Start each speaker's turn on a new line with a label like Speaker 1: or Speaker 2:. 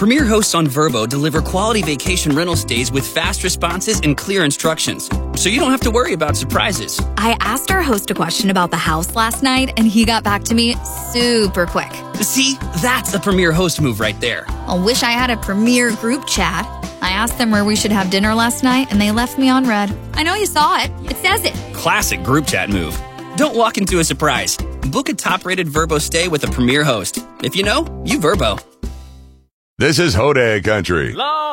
Speaker 1: Premier hosts on Vrbo deliver quality vacation rental stays with fast responses and clear instructions, so you don't have to worry about surprises.
Speaker 2: I asked our host a question about the house last night, and he got back to me super quick.
Speaker 1: See, that's a Premier host move right there.
Speaker 2: I wish I had a Premier group chat. I asked them where we should have dinner last night, and they left me on red. I know you saw it. It says it.
Speaker 1: Classic group chat move. Don't walk into a surprise. Book a top-rated Vrbo stay with a Premier host. If you know, you Vrbo.
Speaker 3: This is Hodag Country.